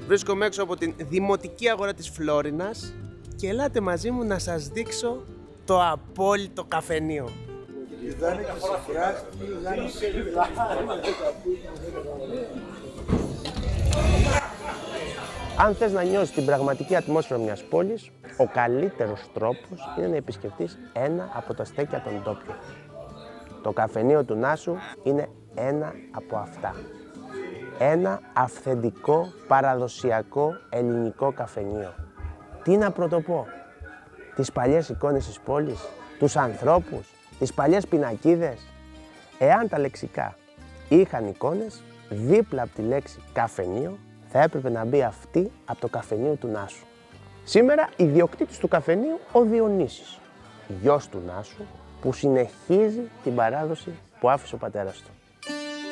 Βρίσκομαι έξω από την δημοτική αγορά της Φλόρινας και ελάτε μαζί μου να σας δείξω το απόλυτο καφενείο. Αν θες να νιώσεις την πραγματική ατμόσφαιρα μιας πόλης, ο καλύτερος τρόπος είναι να επισκεφτείς ένα από τα στέκια των ντόπιων. Το καφενείο του Νάσου είναι ένα από αυτά. Ένα αυθεντικό, παραδοσιακό ελληνικό καφενείο. Τι να πρωτοπώ, τις παλιές εικόνες της πόλης, τους ανθρώπους, τις παλιές πινακίδες. Εάν τα λεξικά είχαν εικόνες, δίπλα από τη λέξη καφενείο θα έπρεπε να μπει αυτή από το καφενείο του Νάσου. Σήμερα ιδιοκτήτης του καφενείου ο Διονύσης, γιος του Νάσου, που συνεχίζει την παράδοση που άφησε ο πατέρας του.